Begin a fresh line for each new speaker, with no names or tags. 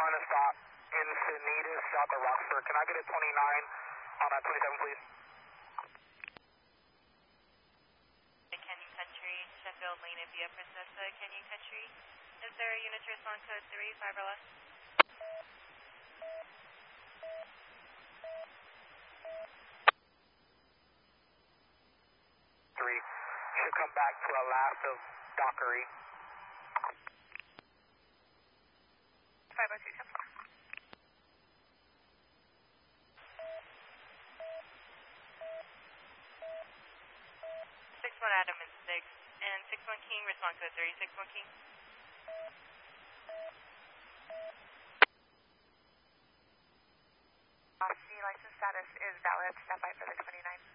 trying to stop Encinitas, south of Roxford. Can I get a 29 on that 27, please?
Canyon Country, Sheffield Lane via Princessa, Canyon Country. Is there a unit to respond code 3, 5 or less?
3. Should come back to a last of Dockery.
502, 6-1 Adam and 6. And 6-1 King, respond code 3, 6-1 King.
The license status is valid. Stand by for the 29.